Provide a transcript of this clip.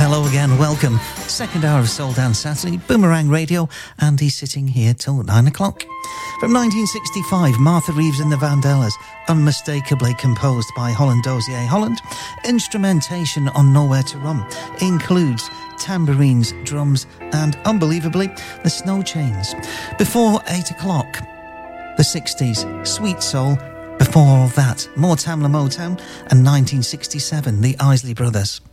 hello again, welcome. Second hour of Soul Dance Saturday, Boomerang Radio, Andy sitting here till 9 o'clock. From 1965, Martha Reeves and the Vandellas, unmistakably composed by Holland Dozier Holland. Instrumentation on Nowhere to Run includes tambourines, drums, and, unbelievably, the Snow Chains. Before 8 o'clock, the 60s, Sweet Soul. Before all that, more Tamla Motown, and 1967, the Isley Brothers.